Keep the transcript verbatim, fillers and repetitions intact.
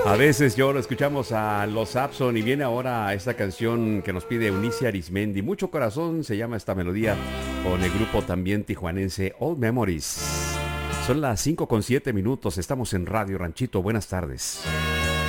A veces yo lo escuchamos a Los Abson y viene ahora esta canción que nos pide Eunice Arismendi. Mucho corazón se llama esta melodía con el grupo también tijuanense Old Memories. Son las cinco con siete minutos, estamos en Radio Ranchito. Buenas tardes.